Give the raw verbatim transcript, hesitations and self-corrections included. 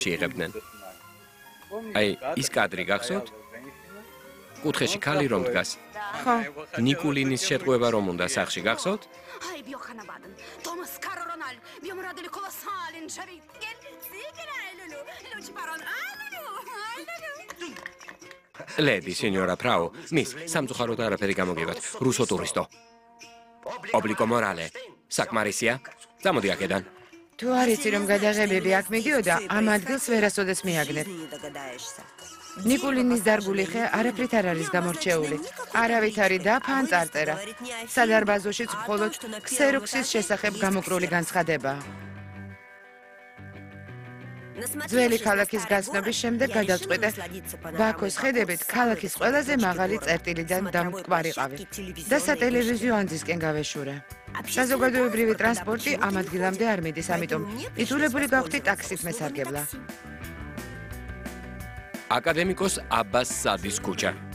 შეიღებდნენ. აი, ის კადრი გახსოვთ? კუთხეში ქალი რომ დგას. ხო. ნიკულინის შეტყუება რომ უნდა სახში გახსოვთ? Ay, biohanabadın. Thomas Caroronal, biomoradeli kolosalin charit. Gel, sigralulu. Luci paron, alulu. Alulu. ლედი, სენიორა ფრაუ, მის სამწუხაროდ არაფერი გამოგებათ. რუსო ტურისტო. ობლიკო მორალე. საკმარისია? წამოდი აქედან. თუ არ იცი რომ გადაღებები აქ მიდიოდა, ამ ადგილს ვერასოდეს მიაგნებ. ნიკულინის დარგული ხე არაფრით არ არის გამორჩეული. არავითარი დაფა ან წარწერა. სადარბაზოშიც მხოლოდ ქსეროქსის შესახებ გამოკრული განცხადება. ძველი ქალაქის გაცნობის შემდეგ გადავწყვიტე ბაქოს ხედებით ქალაქის ყველაზე მაღალი წერტილიდან დამკვარიყავი და სატელევიზიო ანძისკენ გავეშურე. საზოგადოებრივი ტრანსპორტი ამ ადგილამდე არ მიდის, ამიტომ იძულებული გავხდი ტაქსით მესარგებლა. აკადემიკოს აბას სადის ქუჩა.